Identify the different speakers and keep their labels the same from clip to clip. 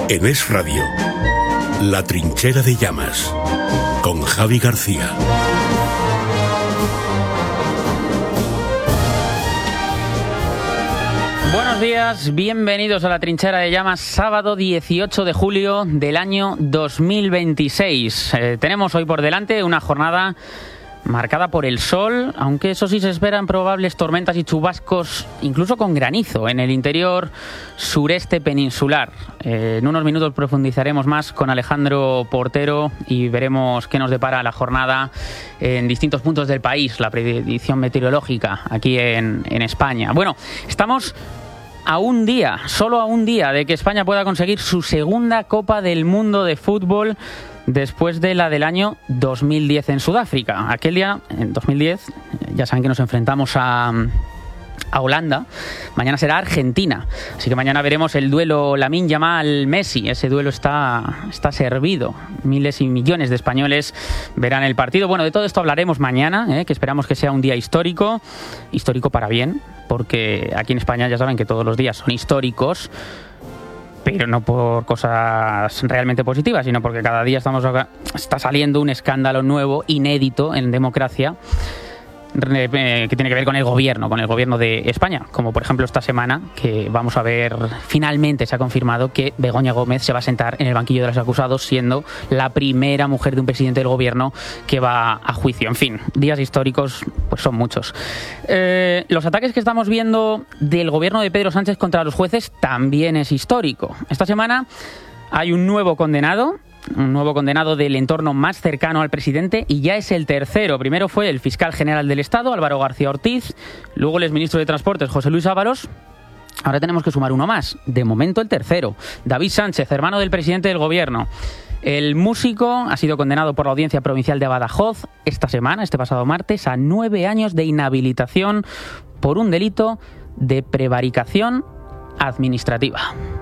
Speaker 1: En Es Radio, La Trinchera de Llamas, con Javi García.
Speaker 2: Buenos días, bienvenidos a La Trinchera de Llamas, sábado 18 de julio del año 2026. Tenemos hoy por delante una jornada marcada por el sol, aunque eso sí se esperan probables tormentas y chubascos, incluso con granizo, en el interior sureste peninsular. En unos minutos profundizaremos más con Alejandro Portero y veremos qué nos depara la jornada en distintos puntos del país, la predicción meteorológica aquí en España. Bueno, estamos a un día, solo a un día de que España pueda conseguir su segunda Copa del Mundo de fútbol después de la del año 2010 en Sudáfrica. Aquel día, en 2010, ya saben que nos enfrentamos a Holanda. Mañana será Argentina. Así que mañana veremos el duelo Lamine Yamal-Messi. Ese duelo está servido. Miles y millones de españoles verán el partido. Bueno, de todo esto hablaremos mañana, que esperamos que sea un día histórico. Histórico para bien, porque aquí en España ya saben que todos los días son históricos, pero no por cosas realmente positivas, sino porque cada día está saliendo un escándalo nuevo, inédito en democracia, que tiene que ver con el gobierno de España, como por ejemplo esta semana que vamos a ver, finalmente se ha confirmado que Begoña Gómez se va a sentar en el banquillo de los acusados, siendo la primera mujer de un presidente del gobierno que va a juicio. En fin, días históricos pues son muchos. Los ataques que estamos viendo del gobierno de Pedro Sánchez contra los jueces también es histórico. Esta semana hay un nuevo condenado del entorno más cercano al presidente, y ya es el tercero. Primero fue el fiscal general del Estado, Álvaro García Ortiz, luego el exministro de Transportes, José Luis Ábalos. Ahora tenemos que sumar uno más, de momento el tercero, David Sánchez, hermano del presidente del gobierno. El músico ha sido condenado por la Audiencia Provincial de Badajoz este pasado martes, a 9 años de inhabilitación por un delito de prevaricación administrativa.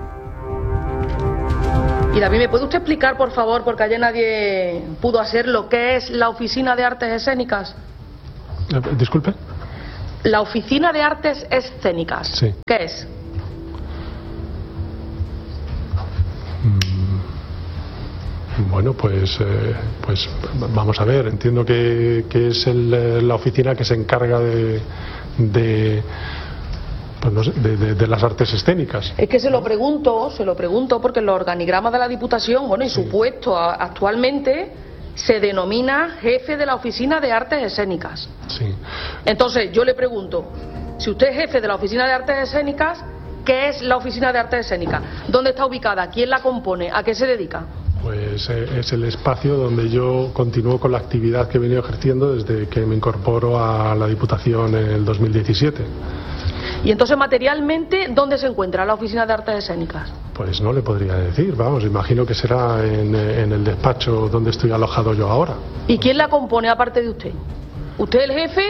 Speaker 3: Y David, ¿me puede usted explicar, por favor, porque ayer nadie pudo hacer, lo que es la Oficina de Artes Escénicas?
Speaker 4: Disculpe.
Speaker 3: La Oficina de Artes Escénicas.
Speaker 4: Sí.
Speaker 3: ¿Qué es?
Speaker 4: Bueno, pues vamos a ver. Entiendo que es la oficina que se encarga de las artes escénicas.
Speaker 3: Es que se lo pregunto porque en los organigramas de la Diputación, y su puesto actualmente se denomina jefe de la Oficina de Artes Escénicas.
Speaker 4: Sí.
Speaker 3: Entonces yo le pregunto, si usted es jefe de la Oficina de Artes Escénicas, ¿qué es la Oficina de Artes Escénicas? ¿Dónde está ubicada? ¿Quién la compone? ¿A qué se dedica?
Speaker 4: Pues es el espacio donde yo continúo con la actividad que he venido ejerciendo desde que me incorporo a la Diputación en el 2017.
Speaker 3: Y entonces, materialmente, ¿dónde se encuentra la Oficina de Artes Escénicas? Pues
Speaker 4: no le podría decir, imagino que será en el despacho donde estoy alojado yo ahora.
Speaker 3: ¿Y quién la compone aparte de usted? ¿Usted es el jefe?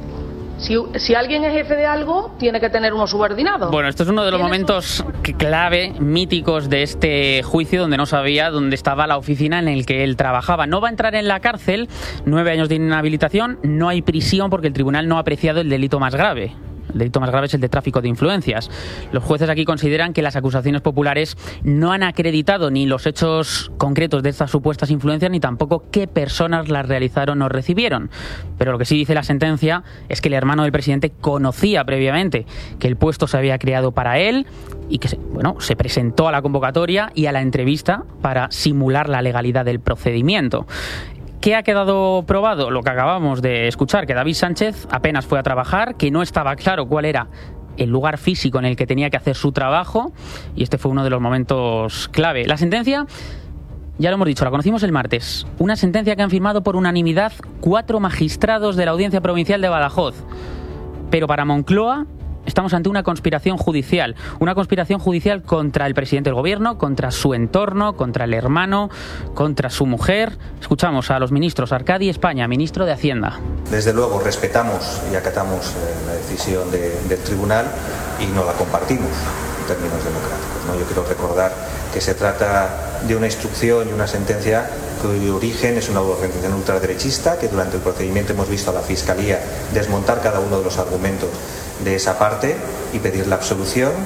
Speaker 3: Si alguien es jefe de algo, tiene que tener unos subordinados.
Speaker 2: Bueno, esto es uno de los momentos clave, míticos de este juicio, donde no sabía dónde estaba la oficina en el que él trabajaba. No va a entrar en la cárcel, 9 años de inhabilitación, no hay prisión porque el tribunal no ha apreciado el delito más grave. El delito más grave es el de tráfico de influencias. Los jueces aquí consideran que las acusaciones populares no han acreditado ni los hechos concretos de estas supuestas influencias, ni tampoco qué personas las realizaron o recibieron. Pero lo que sí dice la sentencia es que el hermano del presidente conocía previamente que el puesto se había creado para él y que se presentó a la convocatoria y a la entrevista para simular la legalidad del procedimiento. ¿Qué ha quedado probado? Lo que acabamos de escuchar, que David Sánchez apenas fue a trabajar, que no estaba claro cuál era el lugar físico en el que tenía que hacer su trabajo, y este fue uno de los momentos clave. La sentencia, ya lo hemos dicho, la conocimos el martes. Una sentencia que han firmado por unanimidad 4 magistrados de la Audiencia Provincial de Badajoz. Pero para Moncloa estamos ante una conspiración judicial contra el presidente del gobierno, contra su entorno, contra el hermano, contra su mujer. Escuchamos a los ministros Arcadi España, ministro de Hacienda.
Speaker 5: Desde luego respetamos y acatamos la decisión del tribunal y no la compartimos en términos democráticos, ¿no? Yo quiero recordar que se trata de una instrucción y una sentencia cuyo origen es una organización ultraderechista, que durante el procedimiento hemos visto a la Fiscalía desmontar cada uno de los argumentos de esa parte y pedir la absolución,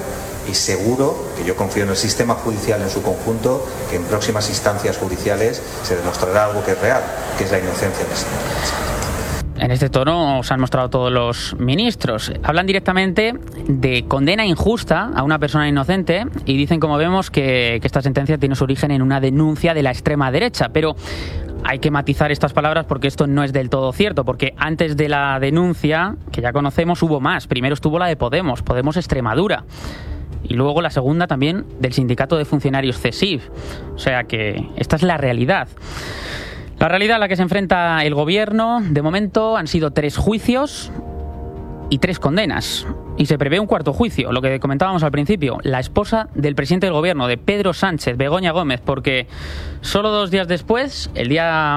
Speaker 5: y seguro que yo confío en el sistema judicial en su conjunto, que en próximas instancias judiciales se demostrará algo que es real, que es la inocencia del señor.
Speaker 2: En este tono os han mostrado todos los ministros. Hablan directamente de condena injusta a una persona inocente y dicen, como vemos, que esta sentencia tiene su origen en una denuncia de la extrema derecha. Pero hay que matizar estas palabras porque esto no es del todo cierto, porque antes de la denuncia, que ya conocemos, hubo más. Primero estuvo la de Podemos Extremadura. Y luego la segunda también del Sindicato de Funcionarios CESIF. O sea que esta es la realidad. La realidad a la que se enfrenta el gobierno, de momento, han sido 3 juicios y 3 condenas. Y se prevé un cuarto juicio, lo que comentábamos al principio, la esposa del presidente del gobierno, de Pedro Sánchez, Begoña Gómez, porque solo 2 días después, el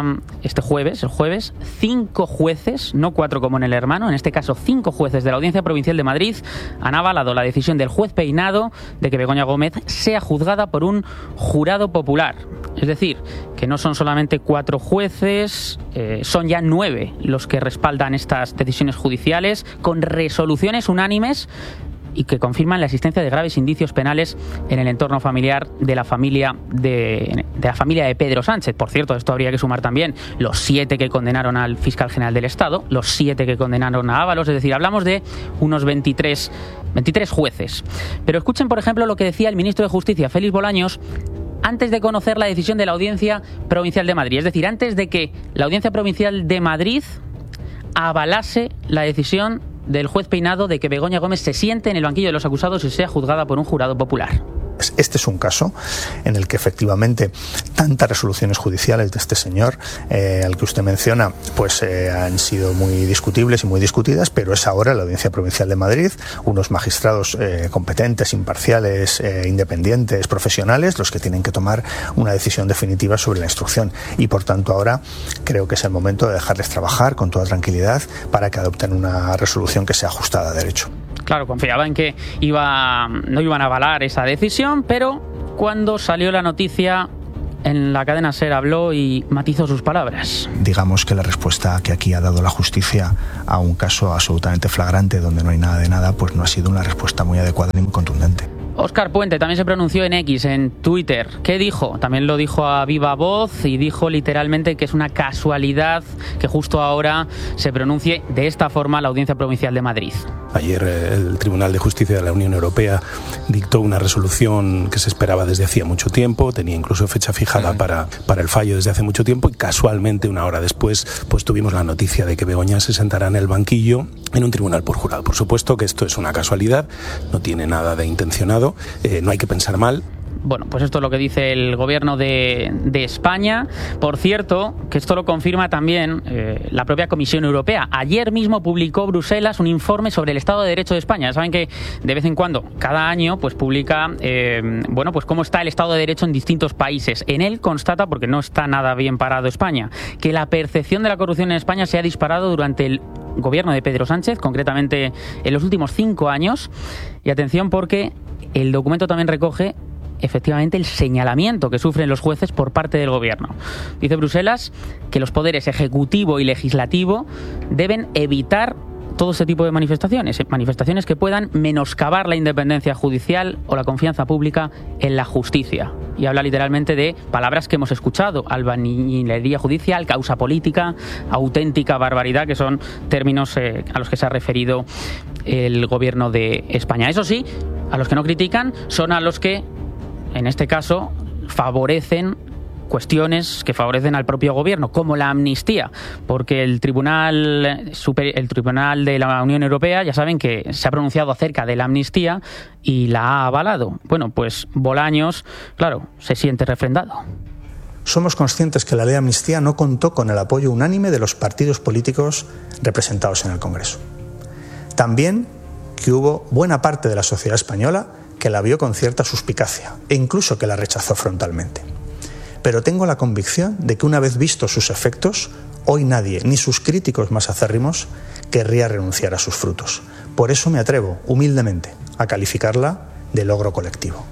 Speaker 2: jueves, 5 jueces, no 4 como en El Hermano, en este caso 5 jueces de la Audiencia Provincial de Madrid han avalado la decisión del juez Peinado de que Begoña Gómez sea juzgada por un jurado popular. Es decir, que no son solamente 4 jueces, son ya 9 los que respaldan estas decisiones judiciales con resoluciones unánimes y que confirman la existencia de graves indicios penales en el entorno familiar de la familia de Pedro Sánchez. Por cierto, esto habría que sumar también los 7 que condenaron al fiscal general del Estado, los 7 que condenaron a Ábalos, es decir, hablamos de unos 23 jueces. Pero escuchen, por ejemplo, lo que decía el ministro de Justicia, Félix Bolaños, antes de conocer la decisión de la Audiencia Provincial de Madrid. Es decir, antes de que la Audiencia Provincial de Madrid avalase la decisión del juez Peinado de que Begoña Gómez se siente en el banquillo de los acusados y sea juzgada por un jurado popular.
Speaker 6: Este es un caso en el que efectivamente tantas resoluciones judiciales de este señor al que usted menciona pues han sido muy discutibles y muy discutidas, pero es ahora la Audiencia Provincial de Madrid, unos magistrados competentes, imparciales, independientes, profesionales, los que tienen que tomar una decisión definitiva sobre la instrucción, y por tanto ahora creo que es el momento de dejarles trabajar con toda tranquilidad para que adopten una resolución que sea ajustada a derecho.
Speaker 2: Claro, confiaba en que no iban a avalar esa decisión, pero cuando salió la noticia, en la cadena SER habló y matizó sus palabras.
Speaker 6: Digamos que la respuesta que aquí ha dado la justicia a un caso absolutamente flagrante donde no hay nada de nada, pues no ha sido una respuesta muy adecuada ni muy contundente.
Speaker 2: Óscar Puente también se pronunció en X, en Twitter. ¿Qué dijo? También lo dijo a viva voz y dijo literalmente que es una casualidad que justo ahora se pronuncie de esta forma la Audiencia Provincial de Madrid.
Speaker 7: Ayer el Tribunal de Justicia de la Unión Europea dictó una resolución que se esperaba desde hacía mucho tiempo, tenía incluso fecha fijada para el fallo desde hace mucho tiempo, y casualmente una hora después pues tuvimos la noticia de que Begoña se sentará en el banquillo en un tribunal por jurado. Por supuesto que esto es una casualidad, no tiene nada de intencionado, no hay que pensar mal.
Speaker 2: Bueno, pues esto es lo que dice el gobierno de España. Por cierto, que esto lo confirma también la propia Comisión Europea. Ayer mismo publicó Bruselas un informe sobre el Estado de Derecho de España. Saben que de vez en cuando, cada año, pues publica pues cómo está el Estado de Derecho en distintos países. En él constata, porque no está nada bien parado España, que la percepción de la corrupción en España se ha disparado durante el gobierno de Pedro Sánchez, concretamente en los últimos 5 años. Y atención, porque el documento también recoge efectivamente el señalamiento que sufren los jueces por parte del gobierno. Dice Bruselas que los poderes ejecutivo y legislativo deben evitar todo este tipo de manifestaciones que puedan menoscabar la independencia judicial o la confianza pública en la justicia. Y habla literalmente de palabras que hemos escuchado: albañilería judicial, causa política, auténtica barbaridad, que son términos a los que se ha referido el gobierno de España. Eso sí, a los que no critican son a los que, en este caso, favorecen cuestiones que favorecen al propio gobierno, como la amnistía, porque el Tribunal de la Unión Europea, ya saben que se ha pronunciado acerca de la amnistía y la ha avalado. Bueno, pues Bolaños, claro, se siente refrendado.
Speaker 6: Somos conscientes que la ley de amnistía no contó con el apoyo unánime de los partidos políticos representados en el Congreso. También que hubo buena parte de la sociedad española que la vio con cierta suspicacia e incluso que la rechazó frontalmente. Pero tengo la convicción de que una vez vistos sus efectos, hoy nadie, ni sus críticos más acérrimos, querría renunciar a sus frutos. Por eso me atrevo, humildemente, a calificarla de logro colectivo.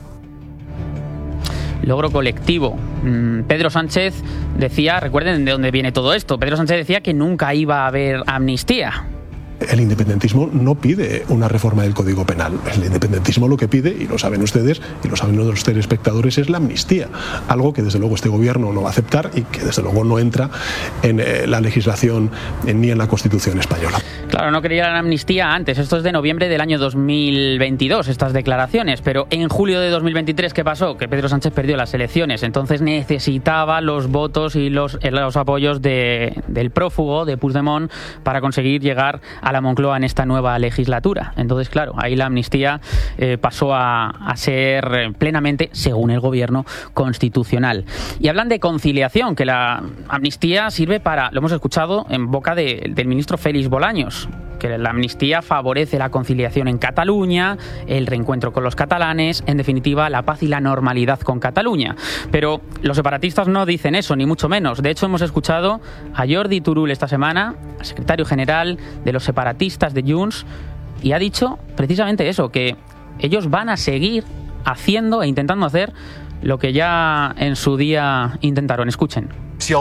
Speaker 2: Logro colectivo. Pedro Sánchez decía, recuerden de dónde viene todo esto, Pedro Sánchez decía que nunca iba a haber amnistía.
Speaker 4: El independentismo no pide una reforma del Código Penal. El independentismo lo que pide, y lo saben ustedes y lo saben los telespectadores, es la amnistía. Algo que desde luego este gobierno no va a aceptar y que desde luego no entra en la legislación ni en la Constitución española.
Speaker 2: Claro, no quería la amnistía antes. Esto es de noviembre del año 2022, estas declaraciones. Pero en julio de 2023, ¿qué pasó? Que Pedro Sánchez perdió las elecciones. Entonces necesitaba los votos y los apoyos del prófugo, de Puigdemont, para conseguir llegar a la Moncloa en esta nueva legislatura. Entonces, claro, ahí la amnistía pasó a ser plenamente, según el gobierno, constitucional. Y hablan de conciliación, que la amnistía sirve para, lo hemos escuchado en boca del ministro Félix Bolaños, que la amnistía favorece la conciliación en Cataluña, el reencuentro con los catalanes, en definitiva, la paz y la normalidad con Cataluña. Pero los separatistas no dicen eso, ni mucho menos. De hecho, hemos escuchado a Jordi Turull esta semana, secretario general de los separatistas de Junts, y ha dicho precisamente eso, que ellos van a seguir haciendo e intentando hacer lo que ya en su día intentaron. Escuchen.
Speaker 8: Si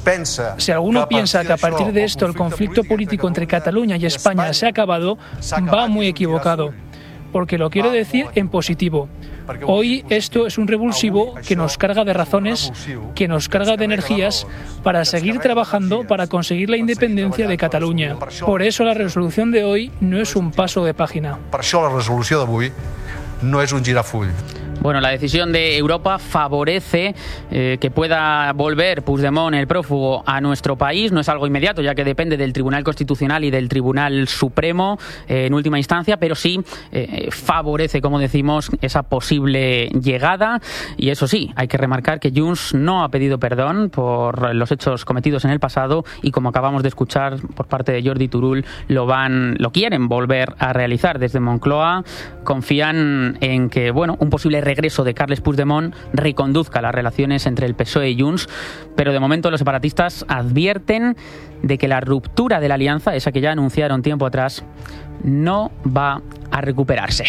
Speaker 8: alguno piensa que a partir de esto el conflicto político entre Cataluña y España se ha acabado, va muy equivocado, porque lo quiero decir en positivo. Hoy esto es un revulsivo que nos carga de razones, que nos carga de energías para seguir trabajando para conseguir la independencia de Cataluña. Por eso la resolución de hoy no es un paso de página.
Speaker 9: Per això la resolució d'avui no és un girafull.
Speaker 2: Bueno, la decisión de Europa favorece que pueda volver Puigdemont, el prófugo, a nuestro país. No es algo inmediato, ya que depende del Tribunal Constitucional y del Tribunal Supremo en última instancia, pero sí favorece, como decimos, esa posible llegada. Y eso sí, hay que remarcar que Junts no ha pedido perdón por los hechos cometidos en el pasado y, como acabamos de escuchar por parte de Jordi Turull, lo quieren volver a realizar. Desde Moncloa confían en que, bueno, un posible regreso de Carles Puigdemont reconduzca las relaciones entre el PSOE y Junts, pero de momento los separatistas advierten de que la ruptura de la alianza, esa que ya anunciaron tiempo atrás, no va a recuperarse.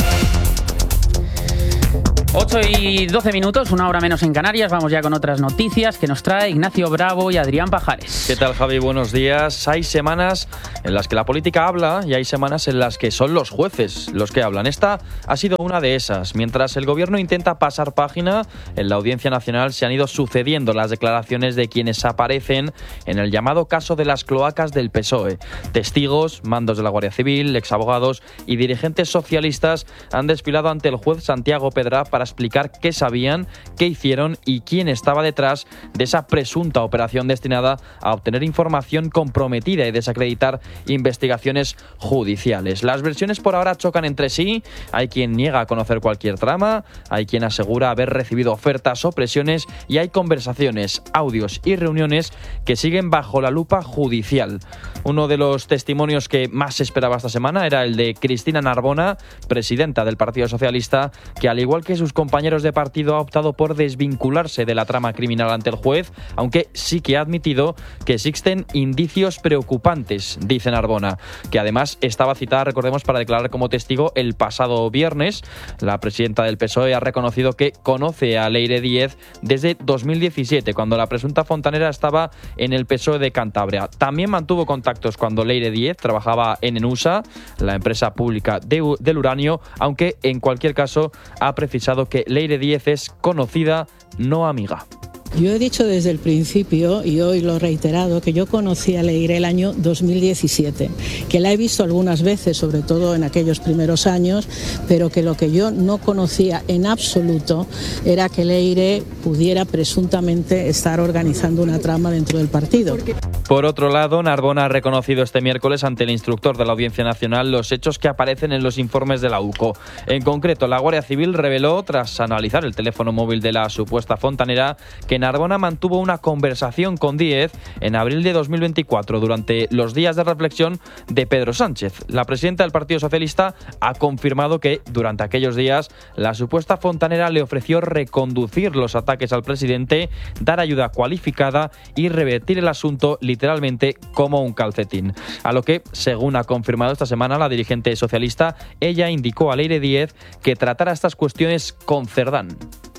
Speaker 2: 8:12, una hora menos en Canarias. Vamos ya con otras noticias que nos trae Ignacio Bravo y Adrián Pajares.
Speaker 10: ¿Qué tal, Javi? Buenos días. Hay semanas en las que la política habla y hay semanas en las que son los jueces los que hablan. Esta ha sido una de esas. Mientras el gobierno intenta pasar página, en la Audiencia Nacional se han ido sucediendo las declaraciones de quienes aparecen en el llamado caso de las cloacas del PSOE. Testigos, mandos de la Guardia Civil, exabogados y dirigentes socialistas han desfilado ante el juez Santiago Pedra para explicar qué sabían, qué hicieron y quién estaba detrás de esa presunta operación destinada a obtener información comprometida y desacreditar investigaciones judiciales. Las versiones por ahora chocan entre sí. Hay quien niega a conocer cualquier trama, hay quien asegura haber recibido ofertas o presiones y hay conversaciones, audios y reuniones que siguen bajo la lupa judicial. Uno de los testimonios que más se esperaba esta semana era el de Cristina Narbona, presidenta del Partido Socialista, que al igual que sus compañeros de partido ha optado por desvincularse de la trama criminal ante el juez, aunque sí que ha admitido que existen indicios preocupantes, dice Narbona, que además estaba citada, recordemos, para declarar como testigo el pasado viernes. La presidenta del PSOE ha reconocido que conoce a Leire Díez desde 2017, cuando la presunta fontanera estaba en el PSOE de Cantabria. También mantuvo contactos cuando Leire Díez trabajaba en ENUSA, la empresa pública del uranio, aunque en cualquier caso ha precisado que Leire Díez es conocida, no amiga.
Speaker 11: Yo he dicho desde el principio, y hoy lo he reiterado, que yo conocí a Leire el año 2017, que la he visto algunas veces, sobre todo en aquellos primeros años, pero que lo que yo no conocía en absoluto era que Leire pudiera presuntamente estar organizando una trama dentro del partido.
Speaker 10: Por otro lado, Narbona ha reconocido este miércoles ante el instructor de la Audiencia Nacional los hechos que aparecen en los informes de la UCO. En concreto, la Guardia Civil reveló, tras analizar el teléfono móvil de la supuesta fontanera, que Narbona mantuvo una conversación con Díez en abril de 2024 durante los días de reflexión de Pedro Sánchez. La presidenta del Partido Socialista ha confirmado que durante aquellos días la supuesta fontanera le ofreció reconducir los ataques al presidente, dar ayuda cualificada y revertir el asunto literalmente como un calcetín. A lo que, según ha confirmado esta semana la dirigente socialista, ella indicó a Leire Díez que tratara estas cuestiones con Cerdán.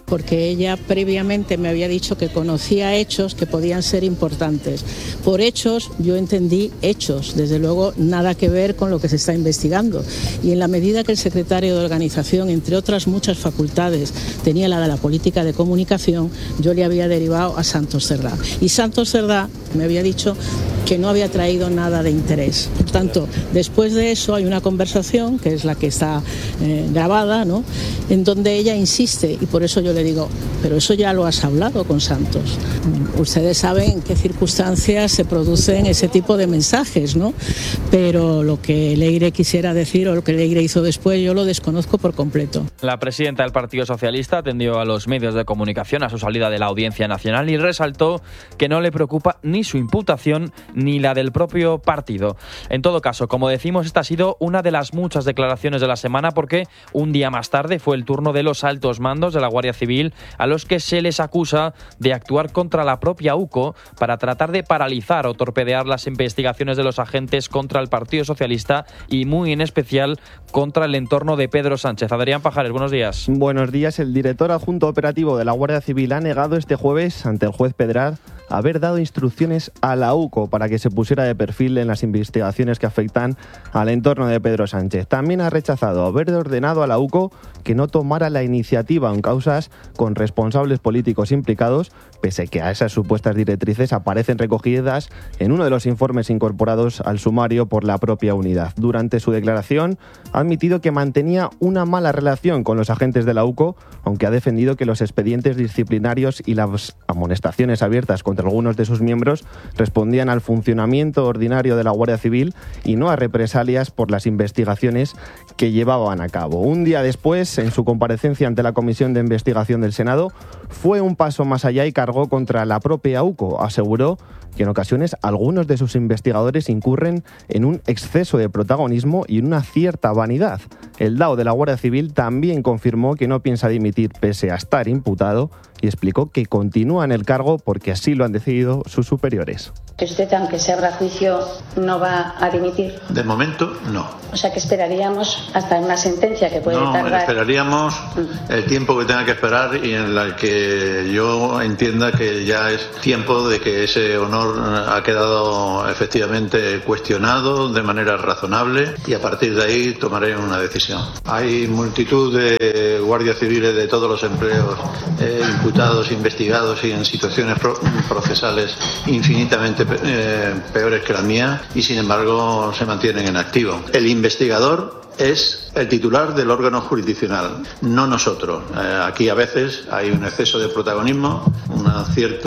Speaker 11: porque ella previamente me había dicho que conocía hechos que podían ser importantes. Por hechos yo entendí hechos, desde luego nada que ver con lo que se está investigando. Y en la medida que el secretario de organización, entre otras muchas facultades, tenía la de la política de comunicación, yo le había derivado a Santos Cerdá. Y Santos Cerdá me había dicho que no había traído nada de interés. Por tanto, después de eso hay una conversación, que es la que está grabada, ¿no?, en donde ella insiste, y por eso yo le digo, pero eso ya lo has hablado con Santos. Ustedes saben en qué circunstancias se producen ese tipo de mensajes, ¿no? Pero lo que Leire quisiera decir o lo que Leire hizo después, yo lo desconozco por completo.
Speaker 10: La presidenta del Partido Socialista atendió a los medios de comunicación a su salida de la Audiencia Nacional y resaltó que no le preocupa ni su imputación ni la del propio partido. En todo caso, como decimos, esta ha sido una de las muchas declaraciones de la semana, porque un día más tarde fue el turno de los altos mandos de la Guardia Civil, a los que se les acusa de actuar contra la propia UCO para tratar de paralizar o torpedear las investigaciones de los agentes contra el Partido Socialista y muy en especial contra el entorno de Pedro Sánchez. Adrián Pajares, buenos días.
Speaker 12: Buenos días. El director adjunto operativo de la Guardia Civil ha negado este jueves ante el juez Pedraz haber dado instrucciones a la UCO para que se pusiera de perfil en las investigaciones que afectan al entorno de Pedro Sánchez. También ha rechazado haber ordenado a la UCO que no tomara la iniciativa en causas con responsables políticos implicados, pese que a esas supuestas directrices aparecen recogidas en uno de los informes incorporados al sumario por la propia unidad. Durante su declaración ha admitido que mantenía una mala relación con los agentes de la UCO, aunque ha defendido que los expedientes disciplinarios y las amonestaciones abiertas contra algunos de sus miembros respondían al funcionamiento ordinario de la Guardia Civil y no a represalias por las investigaciones que llevaban a cabo. Un día después, en su comparecencia ante la Comisión de Investigación del Senado, fue un paso más allá y cargó contra la propia UCO. Aseguró que en ocasiones algunos de sus investigadores incurren en un exceso de protagonismo y en una cierta vanidad. El DAO de la Guardia Civil también confirmó que no piensa dimitir pese a estar imputado y explicó que continúa en el cargo porque así lo han decidido sus superiores.
Speaker 13: ¿Que usted, aunque se abra juicio, no va a dimitir?
Speaker 14: De momento, no.
Speaker 13: O sea, que esperaríamos hasta una sentencia que puede tardar.
Speaker 14: No, esperaríamos el tiempo que tenga que esperar y en el que yo entienda que ya es tiempo de que ese honor ha quedado efectivamente cuestionado de manera razonable y a partir de ahí tomaré una decisión. Hay multitud de guardias civiles de todos los empleos imputados, investigados y en situaciones procesales infinitamente peores que la mía y sin embargo se mantienen en activo. El investigador es el titular del órgano jurisdiccional, no nosotros. Aquí a veces hay un exceso de protagonismo, una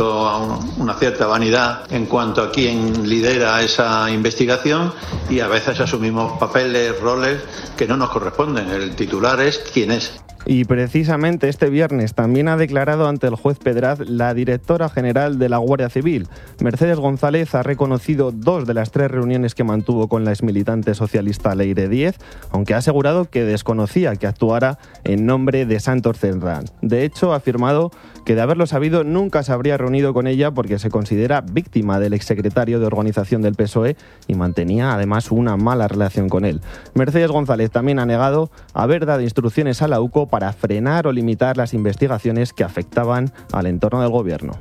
Speaker 14: cierta vanidad en cuanto a quién lidera esa investigación y a veces asumimos papeles, roles que no nos corresponden. El titular es quien es.
Speaker 12: Y precisamente este viernes también ha declarado ante el juez Pedraz la directora general de la Guardia Civil. Mercedes González ha reconocido 2 de las 3 reuniones que mantuvo con la exmilitante socialista Leire Díez, aunque ha asegurado que desconocía que actuara en nombre de Santos Cerdá. De hecho, ha afirmado que de haberlo sabido nunca se habría reunido con ella porque se considera víctima del exsecretario de organización del PSOE y mantenía además una mala relación con él. Mercedes González también ha negado haber dado instrucciones a la UCO para frenar o limitar las investigaciones que afectaban al entorno del gobierno.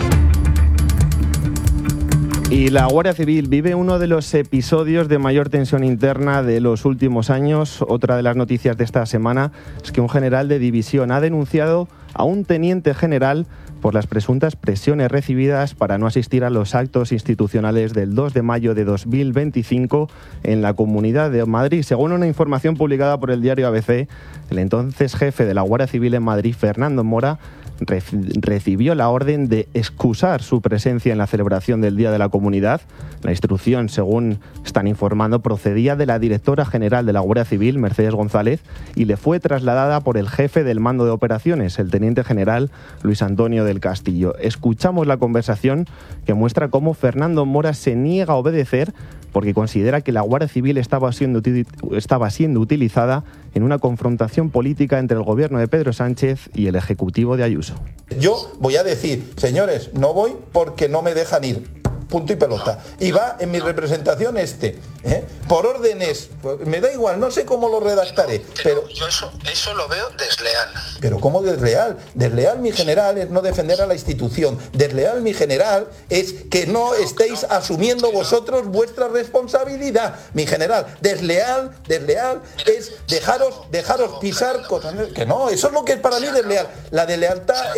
Speaker 12: Y la Guardia Civil vive uno de los episodios de mayor tensión interna de los últimos años. Otra de las noticias de esta semana es que un general de división ha denunciado a un teniente general por las presuntas presiones recibidas para no asistir a los actos institucionales del 2 de mayo de 2025 en la Comunidad de Madrid. Según una información publicada por el diario ABC, el entonces jefe de la Guardia Civil en Madrid, Fernando Mora, recibió la orden de excusar su presencia en la celebración del Día de la Comunidad. La instrucción, según están informando, procedía de la directora general de la Guardia Civil, Mercedes González, y le fue trasladada por el jefe del mando de operaciones, el teniente general Luis Antonio del Castillo. Escuchamos la conversación que muestra cómo Fernando Mora se niega a obedecer porque considera que la Guardia Civil estaba siendo utilizada en una confrontación política entre el gobierno de Pedro Sánchez y el ejecutivo de Ayuso.
Speaker 15: Yo voy a decir, señores, no voy porque no me dejan ir. punto y pelota. Y va en mi representación por órdenes, me da igual, no sé cómo lo redactaré, pero
Speaker 16: yo eso lo veo desleal.
Speaker 15: Pero ¿cómo desleal? Desleal, mi general, es no defender a la institución. Desleal, mi general, es que no estéis asumiendo vosotros vuestra responsabilidad. Mi general, desleal es dejaros pisar cosas que no, eso es lo que es para mí desleal. La deslealtad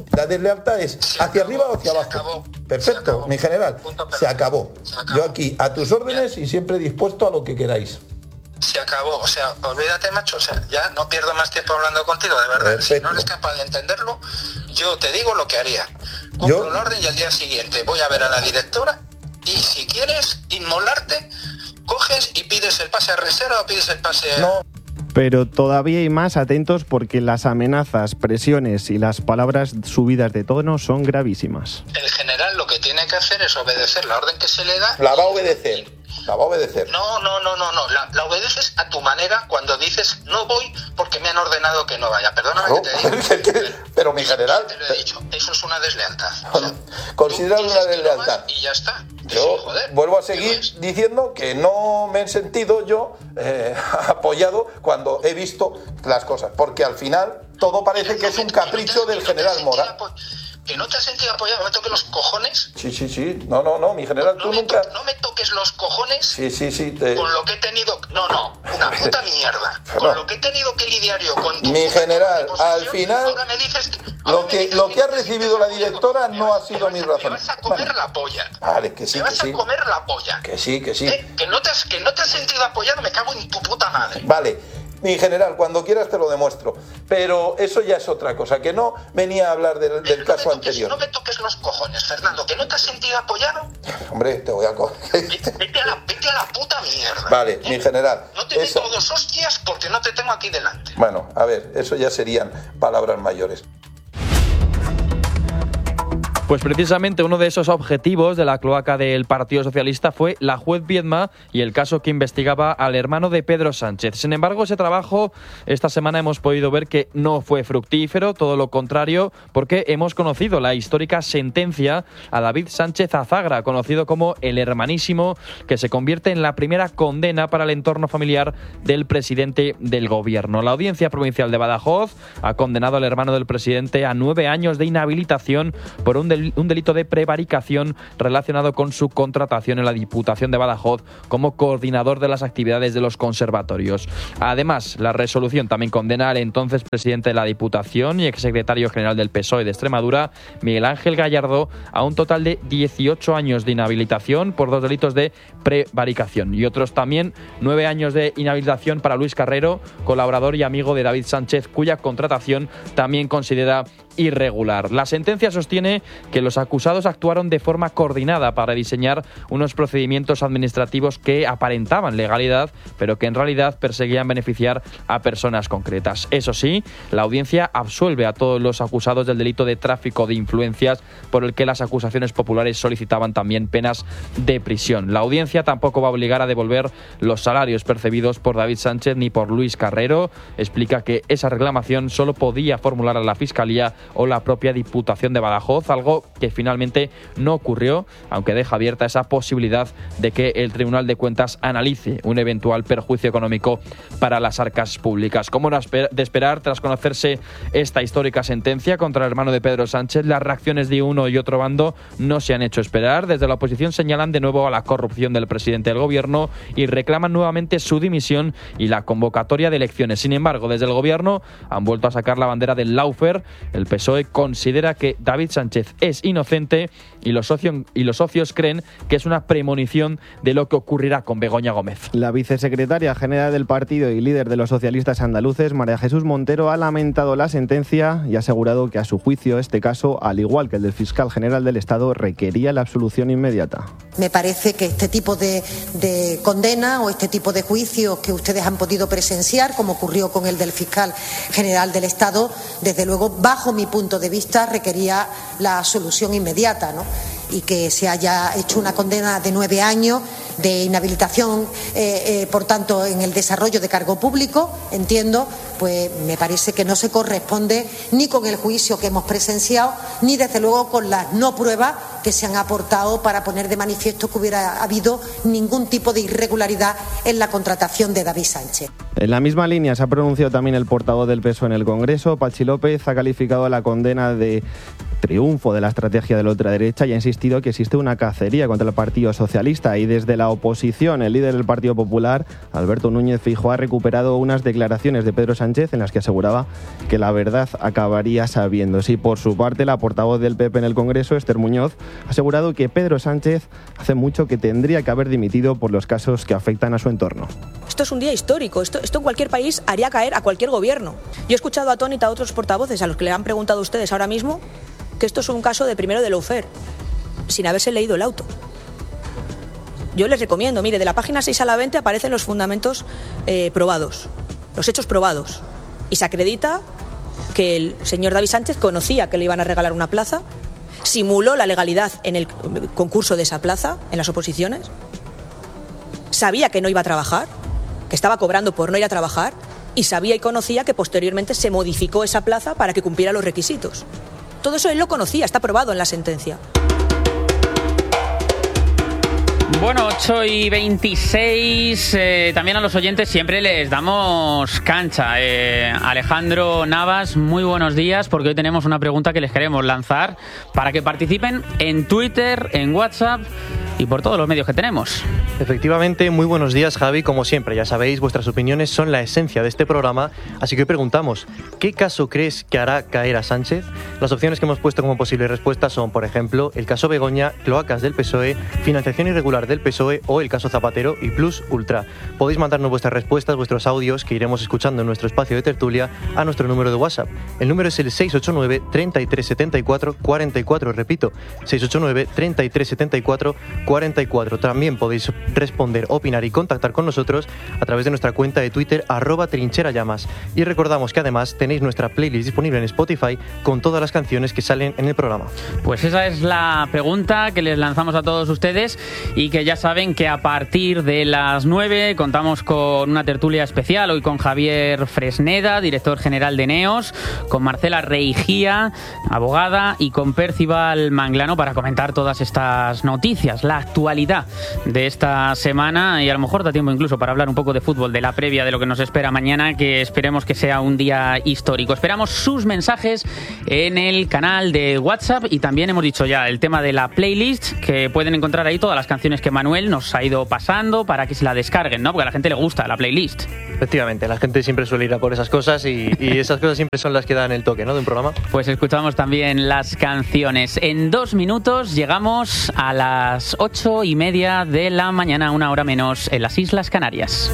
Speaker 15: es hacia arriba o hacia abajo. Perfecto, mi general, se acabó. Yo aquí a tus órdenes y siempre dispuesto a lo que queráis.
Speaker 16: Se acabó, o sea, olvídate, macho, o sea, ya no pierdo más tiempo hablando contigo, de verdad. Perfecto. Si no eres capaz de entenderlo, yo te digo lo que haría. Cumplo el orden y al día siguiente voy a ver a la directora y si quieres inmolarte, coges y pides el pase a reserva o pides el pase a...
Speaker 15: No.
Speaker 12: Pero todavía hay más, atentos, porque las amenazas, presiones y las palabras subidas de tono son gravísimas.
Speaker 16: El general lo que tiene que hacer es obedecer la orden que se le da.
Speaker 15: La va a obedecer. La va a obedecer.
Speaker 16: No. La obedeces a tu manera cuando dices no voy porque me han ordenado que no vaya. Perdóname que te diga.
Speaker 15: Pero mi general...
Speaker 16: Te lo he dicho, eso es una deslealtad.
Speaker 15: Considerado una deslealtad.
Speaker 16: Y ya está.
Speaker 15: Yo vuelvo a seguir diciendo que no me he sentido yo apoyado cuando he visto las cosas. Porque al final todo parece que es un capricho del general Mora.
Speaker 16: ¿Que no te has sentido apoyado? ¿Me toques los cojones?
Speaker 15: Sí. No, mi general, tú nunca...
Speaker 16: No me toques los cojones.
Speaker 15: Sí.
Speaker 16: Con lo que he tenido... No, una puta mierda. Con lo que he tenido que lidiar yo con tu...
Speaker 15: Mi general, al final... Ahora me dices... Lo que ha recibido la directora no ha sido mi razón.
Speaker 16: Me vas a comer la polla.
Speaker 15: Vale, que sí,
Speaker 16: me vas a comer la polla.
Speaker 15: Que sí.
Speaker 16: Que no te has sentido apoyado, me cago en tu puta madre.
Speaker 15: Vale. Mi general, cuando quieras te lo demuestro. Pero eso ya es otra cosa, que no venía a hablar del caso anterior.
Speaker 16: No me toques los cojones, Fernando, que no te has sentido apoyado.
Speaker 15: Hombre, te voy a coger.
Speaker 16: Vete a la puta mierda.
Speaker 15: Vale, mi general.
Speaker 16: No te meto dos hostias porque no te tengo aquí delante.
Speaker 15: Bueno, a ver, eso ya serían palabras mayores.
Speaker 10: Pues precisamente uno de esos objetivos de la cloaca del Partido Socialista fue la juez Viedma y el caso que investigaba al hermano de Pedro Sánchez. Sin embargo, ese trabajo esta semana hemos podido ver que no fue fructífero, todo lo contrario, porque hemos conocido la histórica sentencia a David Sánchez Azagra, conocido como el Hermanísimo, que se convierte en la primera condena para el entorno familiar del presidente del gobierno. La Audiencia Provincial de Badajoz ha condenado al hermano del presidente a 9 años de inhabilitación por un delito de prevaricación relacionado con su contratación en la Diputación de Badajoz como coordinador de las actividades de los conservatorios. Además, la resolución también condena al entonces presidente de la Diputación y exsecretario general del PSOE de Extremadura, Miguel Ángel Gallardo, a un total de 18 años de inhabilitación por 2 delitos de prevaricación y otros también 9 años de inhabilitación para Luis Carrero, colaborador y amigo de David Sánchez, cuya contratación también considera irregular. La sentencia sostiene que los acusados actuaron de forma coordinada para diseñar unos procedimientos administrativos que aparentaban legalidad, pero que en realidad perseguían beneficiar a personas concretas. Eso sí, la audiencia absuelve a todos los acusados del delito de tráfico de influencias, por el que las acusaciones populares solicitaban también penas de prisión. La audiencia tampoco va a obligar a devolver los salarios percibidos por David Sánchez ni por Luis Carrero. Explica que esa reclamación solo podía formular a la Fiscalía o la propia Diputación de Badajoz, algo que finalmente no ocurrió, aunque deja abierta esa posibilidad de que el Tribunal de Cuentas analice un eventual perjuicio económico para las arcas públicas. Como era de esperar, tras conocerse esta histórica sentencia contra el hermano de Pedro Sánchez, las reacciones de uno y otro bando no se han hecho esperar. Desde la oposición señalan de nuevo a la corrupción del presidente del gobierno y reclaman nuevamente su dimisión y la convocatoria de elecciones. Sin embargo, desde el gobierno han vuelto a sacar la bandera del lawfare. El PSOE considera que David Sánchez es inocente y los socios creen que es una premonición de lo que ocurrirá con Begoña Gómez.
Speaker 12: La vicesecretaria general del partido y líder de los socialistas andaluces, María Jesús Montero, ha lamentado la sentencia y ha asegurado que a su juicio este caso, al igual que el del fiscal general del Estado, requería la absolución inmediata.
Speaker 17: Me parece que este tipo de condena o este tipo de juicios que ustedes han podido presenciar, como ocurrió con el del fiscal general del Estado, desde luego, bajo mi punto de vista, requería la absolución inmediata, ¿no? Y que se haya hecho una condena de 9 años de inhabilitación, por tanto, en el desarrollo de cargo público, entiendo, pues me parece que no se corresponde ni con el juicio que hemos presenciado, ni desde luego con las no pruebas que se han aportado para poner de manifiesto que hubiera habido ningún tipo de irregularidad en la contratación de David Sánchez.
Speaker 12: En la misma línea se ha pronunciado también el portavoz del PSOE en el Congreso. Patxi López ha calificado la condena de triunfo de la estrategia de la ultraderecha y ha insistido que existe una cacería contra el Partido Socialista, y desde la oposición el líder del Partido Popular, Alberto Núñez Feijóo, ha recuperado unas declaraciones de Pedro Sánchez en las que aseguraba que la verdad acabaría sabiéndose. Y por su parte la portavoz del PP en el Congreso, Esther Muñoz, ha asegurado que Pedro Sánchez hace mucho que tendría que haber dimitido por los casos que afectan a su entorno.
Speaker 18: Esto es un día histórico, esto en cualquier país haría caer a cualquier gobierno. Yo he escuchado atónita a otros portavoces a los que le han preguntado a ustedes ahora mismo que esto es un caso de primero de lawfare, sin haberse leído el auto. Yo les recomiendo, mire, de la página 6 a la 20 aparecen los fundamentos probados, los hechos probados, y se acredita que el señor David Sánchez conocía que le iban a regalar una plaza, simuló la legalidad en el concurso de esa plaza, en las oposiciones, sabía que no iba a trabajar, que estaba cobrando por no ir a trabajar, y sabía y conocía que posteriormente se modificó esa plaza para que cumpliera los requisitos. Todo eso él lo conocía, está probado en la sentencia.
Speaker 2: Bueno, 8:26, también a los oyentes siempre les damos cancha. Alejandro Navas, muy buenos días, porque hoy tenemos una pregunta que les queremos lanzar para que participen en Twitter, en WhatsApp y por todos los medios que tenemos.
Speaker 19: Efectivamente, muy buenos días, Javi. Como siempre, ya sabéis, vuestras opiniones son la esencia de este programa, así que hoy preguntamos, ¿qué caso crees que hará caer a Sánchez? Las opciones que hemos puesto como posibles respuestas son, por ejemplo, el caso Begoña, cloacas del PSOE, financiación irregular del PSOE o el caso Zapatero y Plus Ultra. Podéis mandarnos vuestras respuestas, vuestros audios, que iremos escuchando en nuestro espacio de tertulia, a nuestro número de WhatsApp. El número es el 689 33 74 44, repito, 689 33 74 44. También podéis responder, opinar y contactar con nosotros a través de nuestra cuenta de Twitter @trincherallamas. Y recordamos que además tenéis nuestra playlist disponible en Spotify con todas las canciones que salen en el programa.
Speaker 2: Pues esa es la pregunta que les lanzamos a todos ustedes, y que ya saben que a partir de las 9 contamos con una tertulia especial, hoy con Javier Fresneda, director general de NEOS, con Marcela Reigía, abogada, y con Percival Manglano para comentar todas estas noticias, la actualidad de esta semana, y a lo mejor da tiempo incluso para hablar un poco de fútbol, de la previa de lo que nos espera mañana, que esperemos que sea un día histórico. Esperamos sus mensajes en el canal de WhatsApp, y también hemos dicho ya el tema de la playlist, que pueden encontrar ahí todas las canciones que Manuel nos ha ido pasando para que se la descarguen, ¿no? Porque a la gente le gusta la playlist.
Speaker 19: Efectivamente, la gente siempre suele ir a por esas cosas y esas cosas siempre son las que dan el toque, ¿no?, de un programa.
Speaker 2: Pues escuchamos también las canciones. En 2 minutos llegamos a las 8:30 de la mañana, 1 hora menos en las Islas Canarias.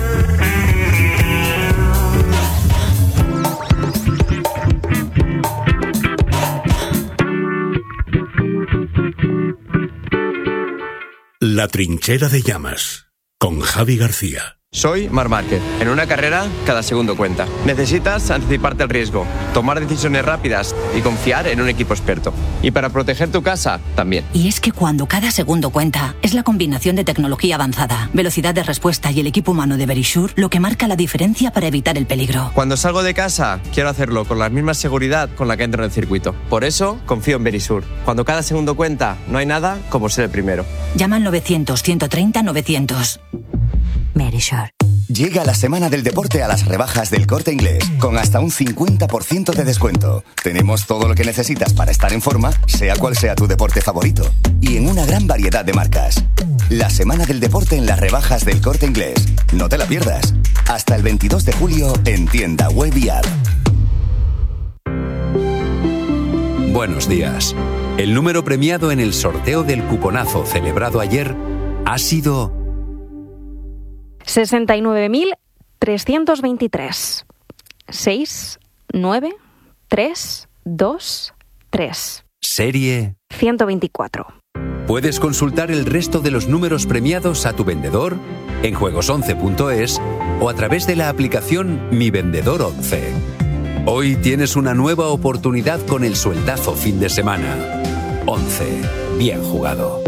Speaker 1: La Trinchera de Llamas, con Javi García.
Speaker 20: Soy Marc Márquez. En una carrera, cada segundo cuenta. Necesitas anticiparte al riesgo, tomar decisiones rápidas y confiar en un equipo experto. Y para proteger tu casa, también.
Speaker 21: Y es que cuando cada segundo cuenta, es la combinación de tecnología avanzada, velocidad de respuesta y el equipo humano de Verisure lo que marca la diferencia para evitar el peligro.
Speaker 20: Cuando salgo de casa, quiero hacerlo con la misma seguridad con la que entro en el circuito. Por eso, confío en Verisure. Cuando cada segundo cuenta, no hay nada como ser el primero.
Speaker 21: Llama al 900-130-900. Verisure.
Speaker 22: Llega la semana del deporte a las rebajas del Corte Inglés, con hasta un 50% de descuento. Tenemos todo lo que necesitas para estar en forma, sea cual sea tu deporte favorito, y en una gran variedad de marcas. La semana del deporte en las rebajas del Corte Inglés. No te la pierdas. Hasta el 22 de julio en tienda web y app.
Speaker 23: Buenos días. El número premiado en el sorteo del cuponazo celebrado ayer ha sido
Speaker 24: 69.323. 69323.
Speaker 23: Serie
Speaker 24: 124.
Speaker 23: Puedes consultar el resto de los números premiados a tu vendedor en juegos11.es o a través de la aplicación Mi Vendedor 11. Hoy tienes una nueva oportunidad con el sueldazo fin de semana. 11. Bien jugado.